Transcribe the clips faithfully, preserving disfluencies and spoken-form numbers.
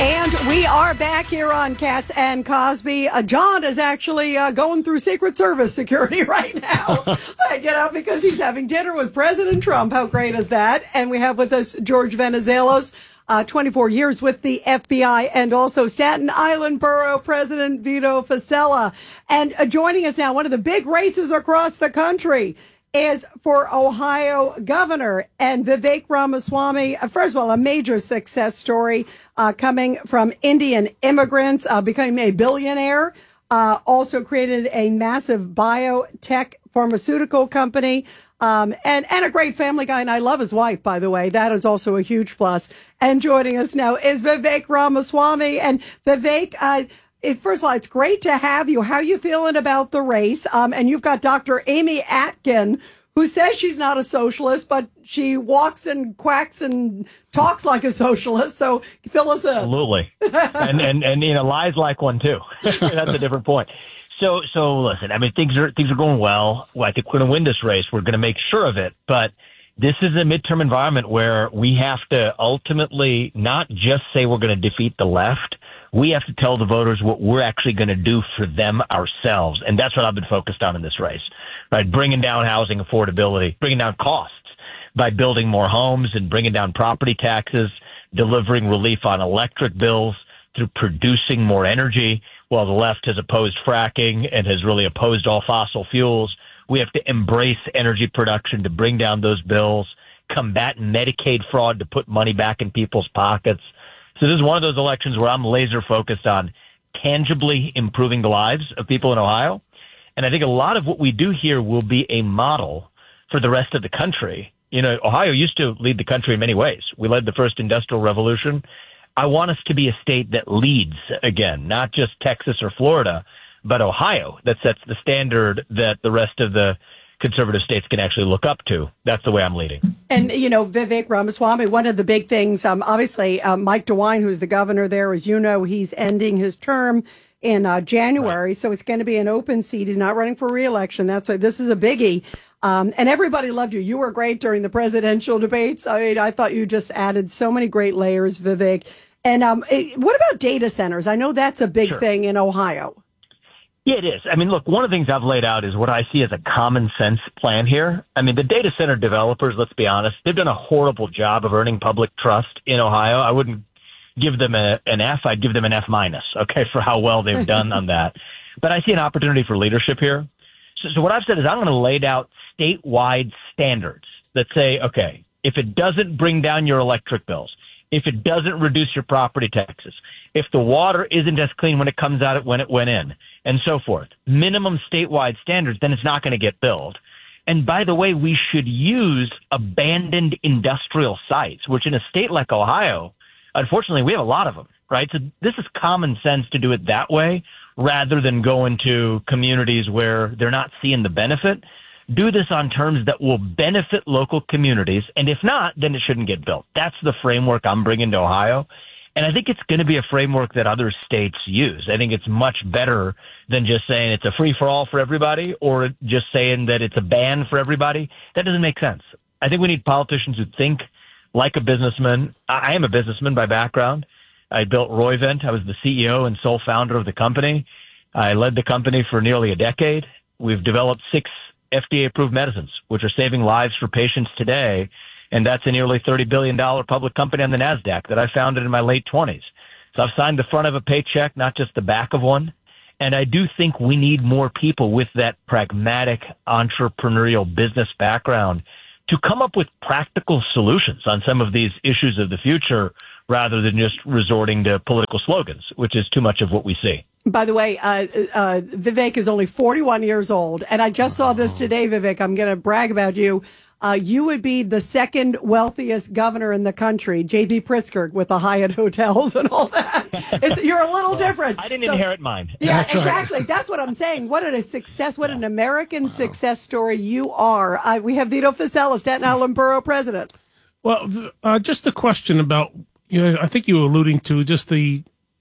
And we are back here on Cats and Cosby. Uh, John is actually uh, going through Secret Service security right now, you know, because he's having dinner with President Trump. How great is that? And we have with us George Venizelos, uh, twenty-four years with the F B I, and also Staten Island Borough President Vito Fossella. And uh, joining us now, one of the big races across the country is for Ohio governor, and Vivek Ramaswamy. First of all, a major success story uh, coming from Indian immigrants, uh, becoming a billionaire, uh, also created a massive biotech pharmaceutical company, um, and, and a great family guy. And I love his wife, by the way. That is also a huge plus. And joining us now is Vivek Ramaswamy. And Vivek, uh, It, first of all, it's great to have you. How are you feeling about the race? Um, and you've got Doctor Amy Atkin, who says she's not a socialist, but she walks and quacks and talks like a socialist. So fill us in. Absolutely. and, and, and, you know, lies like one, too. That's a different point. So, so listen, I mean, things are, things are going well. well I think we're going to win this race. We're going to make sure of it. But this is a midterm environment where we have to ultimately not just say we're going to defeat the left. We have to tell the voters what we're actually going to do for them ourselves. And that's what I've been focused on in this race, right? Bringing down housing affordability, bringing down costs by building more homes and bringing down property taxes, delivering relief on electric bills through producing more energy, while the left has opposed fracking and has really opposed all fossil fuels. We have to embrace energy production to bring down those bills, combat Medicaid fraud to put money back in people's pockets. So this is one of those elections where I'm laser focused on tangibly improving the lives of people in Ohio. And I think a lot of what we do here will be a model for the rest of the country. You know, Ohio used to lead the country in many ways. We led the first industrial revolution. I want us to be a state that leads again, not just Texas or Florida, but Ohio, that sets the standard that the rest of the conservative states can actually look up to. That's the way I'm leading. And, you know, Vivek Ramaswamy, one of the big things, um, obviously, um, Mike DeWine, who's the governor there, as you know, he's ending his term in uh, January. Right. So it's going to be an open seat. He's not running for re-election. That's why this is a biggie. Um, and everybody loved you. You were great during the presidential debates. I mean, I thought you just added so many great layers, Vivek. And um, it, what about data centers? I know that's a big Sure. thing in Ohio. Yeah, it is. I mean, look, one of the things I've laid out is what I see as a common sense plan here. I mean, the data center developers, let's be honest, they've done a horrible job of earning public trust in Ohio. I wouldn't give them a, an F. I'd give them an F minus, okay, for how well they've done on that. But I see an opportunity for leadership here. So, so what I've said is I'm going to lay out statewide standards that say, okay, if it doesn't bring down your electric bills, if it doesn't reduce your property taxes, if the water isn't as clean when it comes out when it went in, and so forth, minimum statewide standards, then it's not going to get built. And by the way, we should use abandoned industrial sites, which in a state like Ohio, unfortunately, we have a lot of them, right? So this is common sense to do it that way rather than go into communities where they're not seeing the benefit. Do this on terms that will benefit local communities. And if not, then it shouldn't get built. That's the framework I'm bringing to Ohio. And I think it's going to be a framework that other states use. I think it's much better than just saying it's a free-for-all for everybody or just saying that it's a ban for everybody. That doesn't make sense. I think we need politicians who think like a businessman. I am a businessman by background. I built Roivant. I was the C E O and sole founder of the company. I led the company for nearly a decade. We've developed six F D A-approved medicines, which are saving lives for patients today. And that's a nearly thirty billion dollars public company on the NASDAQ that I founded in my late twenties. So I've signed the front of a paycheck, not just the back of one. And I do think we need more people with that pragmatic entrepreneurial business background to come up with practical solutions on some of these issues of the future rather than just resorting to political slogans, which is too much of what we see. By the way, uh, uh, Vivek is only forty-one years old. And I just saw this today, Vivek. I'm going to brag about you. Uh, you would be the second wealthiest governor in the country, J B Pritzker, with the Hyatt hotels and all that. It's, you're a little different. I didn't so, inherit mine. Yeah, That's exactly. right. That's what I'm saying. What a success. What an American wow. success story you are. Uh, we have Vito Fossella, Staten Island Borough President. Well, uh, just a question about, you know, I think you were alluding to just the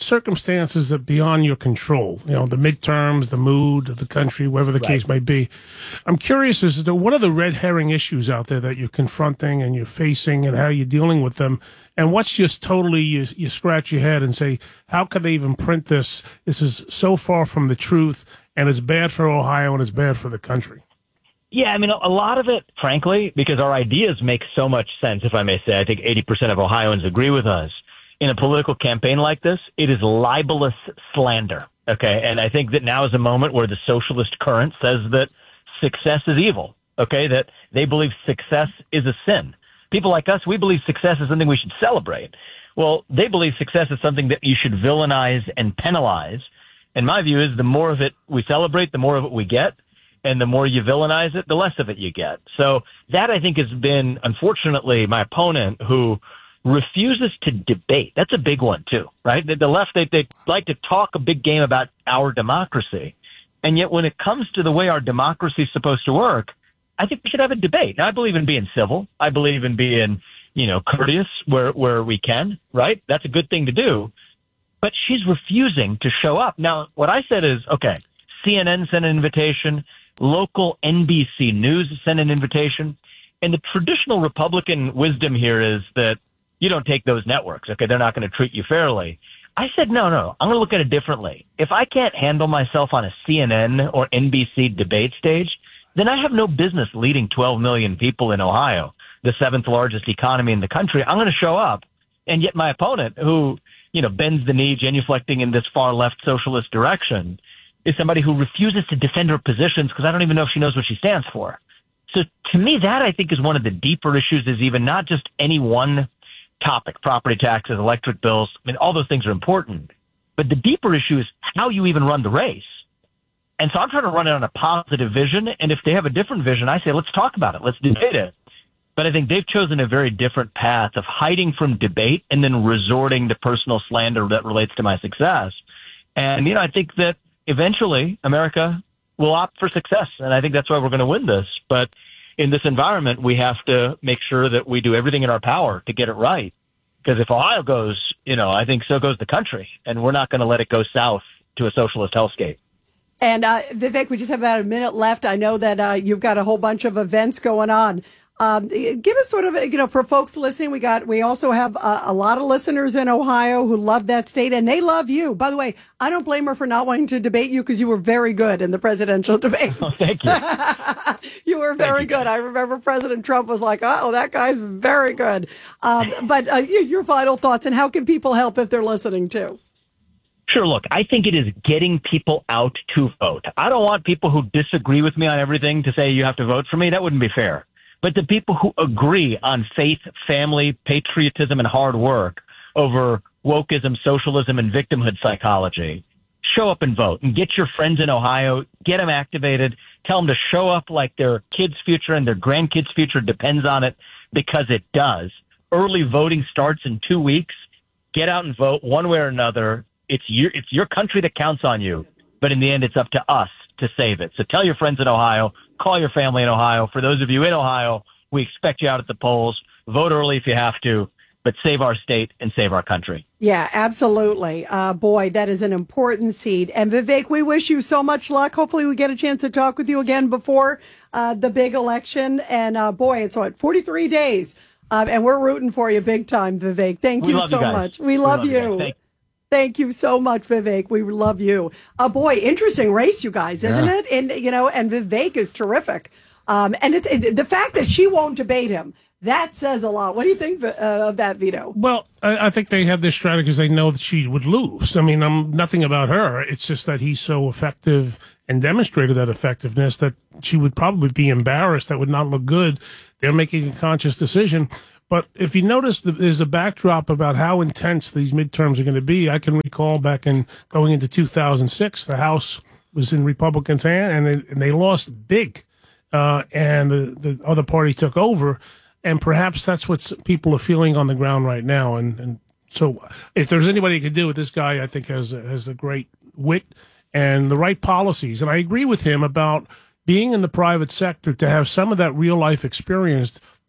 circumstances that beyond your control, you know, the midterms, the mood of the country, whatever the right. case may be. I'm curious as to what are the red herring issues out there that you're confronting and you're facing and how you're dealing with them, and what's just totally, you, you scratch your head and say, how could they even print this? This is so far from the truth, and it's bad for Ohio and it's bad for the country. Yeah, I mean, a lot of it, frankly, because our ideas make so much sense, if I may say. I think eighty percent of Ohioans agree with us. In a political campaign like this, it is libelous slander, okay? And I think that now is a moment where the socialist current says that success is evil, okay? That they believe success is a sin. People like us, we believe success is something we should celebrate. Well, they believe success is something that you should villainize and penalize. And my view is the more of it we celebrate, the more of it we get. And the more you villainize it, the less of it you get. So that, I think, has been, unfortunately, my opponent who refuses to debate. That's a big one, too, right? The, the left, they, they like to talk a big game about our democracy. And yet when it comes to the way our democracy is supposed to work, I think we should have a debate. Now, I believe in being civil. I believe in being, you know, courteous where, where we can, right? That's a good thing to do. But she's refusing to show up. Now, what I said is, okay, C N N sent an invitation. Local N B C News sent an invitation. And the traditional Republican wisdom here is that you don't take those networks. Okay, they're not going to treat you fairly. I said, no, no, I'm going to look at it differently. If I can't handle myself on a C N N or N B C debate stage, then I have no business leading twelve million people in Ohio, the seventh largest economy in the country. I'm going to show up. And yet my opponent, who, you know, bends the knee, genuflecting in this far left socialist direction, is somebody who refuses to defend her positions because I don't even know if she knows what she stands for. So to me, that I think is one of the deeper issues, is even not just any one topic, property taxes, electric bills. I mean, all those things are important. But the deeper issue is how you even run the race. And so I'm trying to run it on a positive vision. And if they have a different vision, I say, let's talk about it. Let's debate it. But I think they've chosen a very different path of hiding from debate and then resorting to personal slander that relates to my success. And, you know, I think that eventually America will opt for success. And I think that's why we're going to win this. But in this environment, we have to make sure that we do everything in our power to get it right. Because if Ohio goes, you know, I think so goes the country. And we're not going to let it go south to a socialist hellscape. And uh, Vivek, we just have about a minute left. I know that uh, you've got a whole bunch of events going on. Um, give us sort of, you know, for folks listening, we got, we also have a, a lot of listeners in Ohio who love that state, and they love you. By the way, I don't blame her for not wanting to debate you because you were very good in the presidential debate. Oh, thank you. You were very you, good. I remember President Trump was like, oh, that guy's very good. Um, but uh, your final thoughts, and how can people help if they're listening too? Sure. Look, I think it is getting people out to vote. I don't want people who disagree with me on everything to say you have to vote for me. That wouldn't be fair. But the people who agree on faith, family, patriotism, and hard work over wokeism, socialism, and victimhood psychology, show up and vote. And get your friends in Ohio, get them activated, tell them to show up like their kids' future and their grandkids' future depends on it, because it does. Early voting starts in two weeks. Get out and vote one way or another. It's your, it's your country that counts on you. But in the end, it's up to us to save it. So tell your friends in Ohio, call your family in Ohio. For those of you in Ohio, we expect you out at the polls. Vote early if you have to, but save our state and save our country. Yeah, absolutely. Uh, boy, that is an important seed. And Vivek, we wish you so much luck. Hopefully we get a chance to talk with you again before uh, the big election. And uh, boy, it's what, forty-three days. Um, and we're rooting for you big time, Vivek. Thank you so much. We love you. Thank you so much, Vivek. We love you. Uh, boy, interesting race, you guys, isn't yeah. it? And, you know, and Vivek is terrific. Um, and it's it, the fact that she won't debate him, that says a lot. What do you think uh, of that, Vito? Well, I, I think they have this strategy because they know that she would lose. I mean, I'm nothing about her. It's just that he's so effective and demonstrated that effectiveness that she would probably be embarrassed. That would not look good. They're making a conscious decision. But if you notice, there's a backdrop about how intense these midterms are going to be. I can recall back in going into two thousand six, the House was in Republicans' hand, and they, and they lost big, uh, and the, the other party took over. And perhaps that's what people are feeling on the ground right now. And, and so if there's anybody who could do it, this guy, I think, has, has a great wit and the right policies. And I agree with him about being in the private sector to have some of that real life experience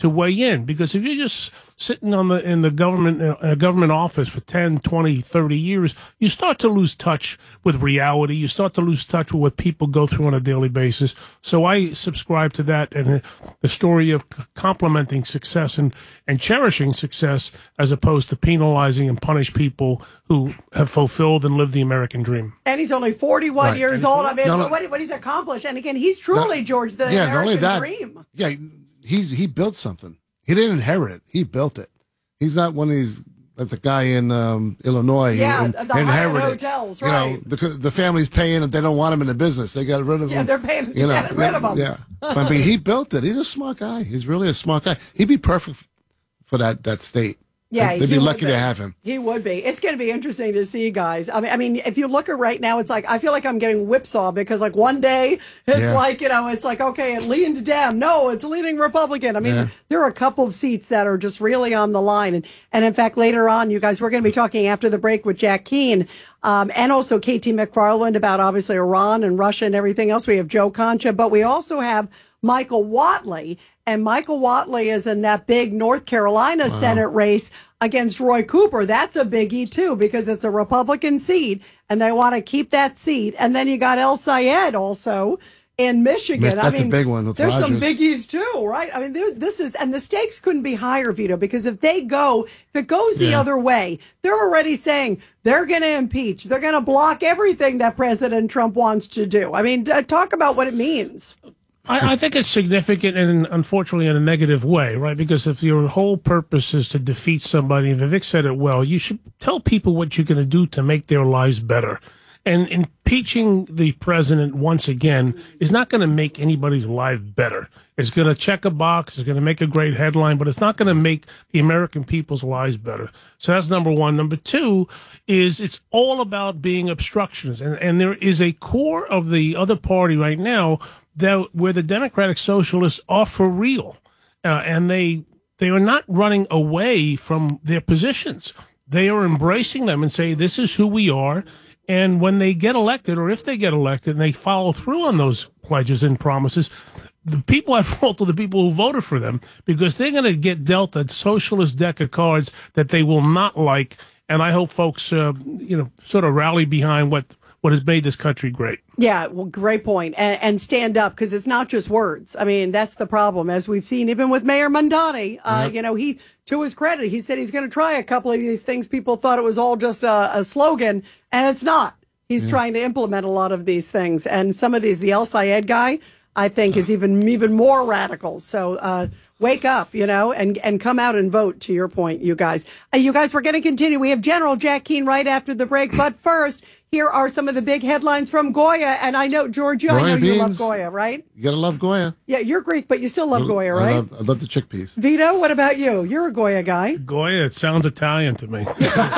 to weigh in, because if you're just sitting on the in the government uh, government office for ten, twenty, thirty years, you start to lose touch with reality. You start to lose touch with what people go through on a daily basis. So I subscribe to that, and uh, the story of c- complimenting success and, and cherishing success as opposed to penalizing and punish people who have fulfilled and lived the American dream. And he's only forty-one Right. years old. I mean, No, no. what, what he's accomplished. And again, he's truly, No. George, the yeah, not only American that, dream. yeah, he's he built something. He didn't inherit it. He built it. He's not one of these like the guy in um, Illinois. Yeah, who in, the Hyatt inherited. hotels, You right. know, the the family's paying and they don't want him in the business. They got rid of Yeah, him. they're paying to you know, get rid of him. Yeah, I mean, he built it. He's a smart guy. He's really a smart guy. He'd be perfect for that that state. Yeah, they'd he be would lucky be. to have him. He would be. It's going to be interesting to see, guys. I mean, I mean, if you look at right now, it's like I feel like I'm getting whipsaw because, like, one day it's Yeah. like you know, it's like okay, it leans Dem. No, it's leaning Republican. I mean, Yeah. there are a couple of seats that are just really on the line, and and in fact, later on, you guys, we're going to be talking after the break with Jack Keane, um, and also K T McFarland about obviously Iran and Russia and everything else. We have Joe Concha, but we also have Michael Whatley. And Michael Whatley is in that big North Carolina wow. Senate race against Roy Cooper. That's a biggie, too, because it's a Republican seat, and they want to keep that seat. And then you got El Sayed also in Michigan. That's I mean, a big one with there's Rogers. some biggies, too, right? I mean, there- this is, and the stakes couldn't be higher, Vito, because if they go, if it goes the Yeah. other way, they're already saying they're going to impeach. They're going to block everything that President Trump wants to do. I mean, uh, talk about what it means. I, I think it's significant and unfortunately in a negative way, right? Because if your whole purpose is to defeat somebody, and Vivek said it well, you should tell people what you're going to do to make their lives better. And impeaching the president once again is not going to make anybody's life better. It's going to check a box. It's going to make a great headline, but it's not going to make the American people's lives better. So that's number one. Number two is it's all about being obstructionist. And, and there is a core of the other party right now that where the Democratic Socialists are for real. Uh, and they they are not running away from their positions. They are embracing them and say, this is who we are. And when they get elected, or if they get elected and they follow through on those pledges and promises, the people at fault are the people who voted for them, because they're going to get dealt a socialist deck of cards that they will not like. And I hope folks, uh, you know, sort of rally behind what, what has made this country great. Yeah, well, great point. And, and stand up, because it's not just words. I mean, that's the problem, as we've seen even with Mayor Mondani. Uh, yep. You know, he, to his credit, he said he's going to try a couple of these things. People thought it was all just a, a slogan, and it's not. He's yeah. trying to implement a lot of these things. And some of these, the El Sayed guy, I think, is even even more radical. So uh, wake up, you know, and, and come out and vote, to your point, you guys. Uh, you guys, we're going to continue. We have General Jack Keane right after the break. But first, here are some of the big headlines from Goya. And I know, George, I know you love Goya, right? You got to love Goya. Yeah, you're Greek, but you still love Goya, right? I love, I love the chickpeas. Vito, what about you? You're a Goya guy. Goya, it sounds Italian to me.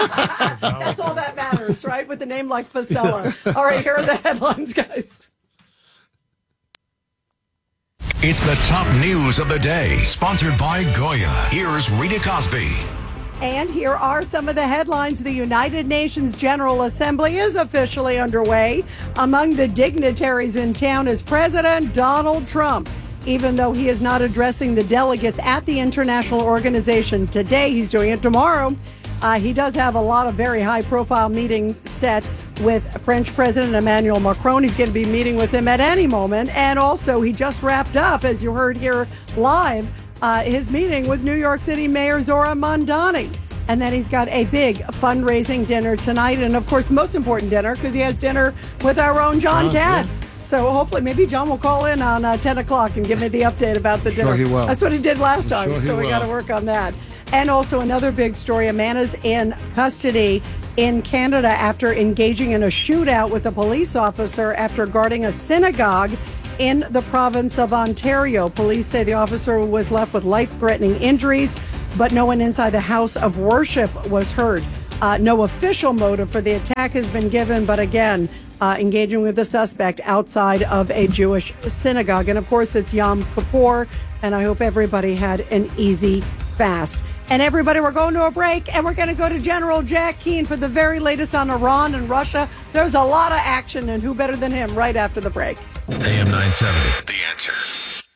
That's all that matters, right? With a name like Fasella. All right, here are the headlines, guys. It's the top news of the day, sponsored by Goya. Here's Rita Cosby. And here are some of the headlines. The United Nations General Assembly is officially underway. Among the dignitaries in town is President Donald Trump. Even though he is not addressing the delegates at the international organization today, he's doing it tomorrow. Uh, he does have a lot of very high-profile meetings set with French President Emmanuel Macron. He's going to be meeting with him at any moment. And also, he just wrapped up, as you heard here live, uh, his meeting with New York City Mayor Zora Mondani. And then he's got a big fundraising dinner tonight. And, of course, the most important dinner, because he has dinner with our own John Oh, Katz. Yeah. So hopefully maybe John will call in on uh, ten o'clock and give me the update about the dinner. Sure he will. That's what he did last time, Sure so we got to work on that. And also another big story, a man is in custody in Canada after engaging in a shootout with a police officer after guarding a synagogue in the province of Ontario. Police say the officer was left with life-threatening injuries, but no one inside the house of worship was hurt. Uh, no official motive for the attack has been given, but again, uh, engaging with the suspect outside of a Jewish synagogue. And of course, it's Yom Kippur, and I hope everybody had an easy fast. And everybody, we're going to a break, and we're going to go to General Jack Keane for the very latest on Iran and Russia. There's a lot of action, and who better than him right after the break. A M nine seventy, The Answer.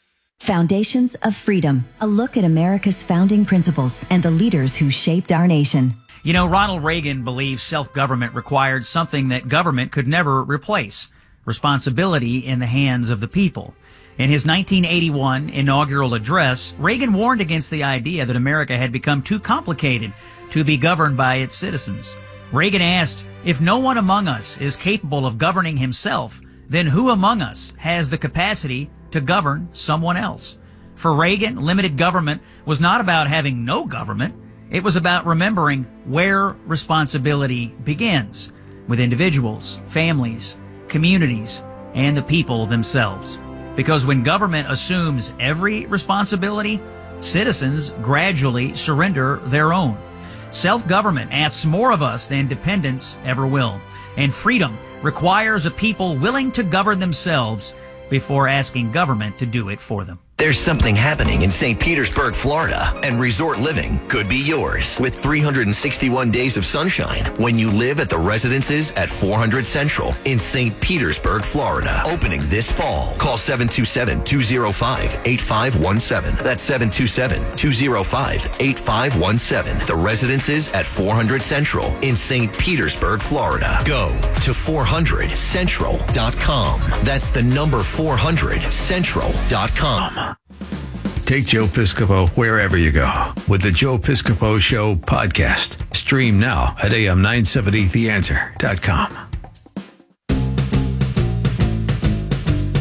Foundations of Freedom, a look at America's founding principles and the leaders who shaped our nation. You know, Ronald Reagan believed self-government required something that government could never replace: responsibility in the hands of the people. In his nineteen eighty-one inaugural address, Reagan warned against the idea that America had become too complicated to be governed by its citizens. Reagan asked, if no one among us is capable of governing himself, then who among us has the capacity to govern someone else? For Reagan, limited government was not about having no government. It was about remembering where responsibility begins, with individuals, families, communities, and the people themselves. Because when government assumes every responsibility, citizens gradually surrender their own. Self-government asks more of us than dependence ever will. And freedom requires a people willing to govern themselves before asking government to do it for them. There's something happening in Saint Petersburg, Florida, and resort living could be yours with three hundred sixty-one days of sunshine when you live at the residences at four hundred Central in Saint Petersburg, Florida. Opening this fall. Call seven two seven, two oh five, eight five one seven. That's seven two seven, two oh five, eight five one seven. The residences at four hundred Central in Saint Petersburg, Florida. Go to four hundred central dot com. That's the number four hundred central dot com. Take Joe Piscopo wherever you go with the Joe Piscopo Show podcast. Stream now at A M nine seventy the answer dot com.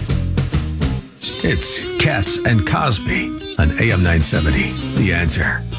It's Katz and Cosby on A M nine seventy The Answer.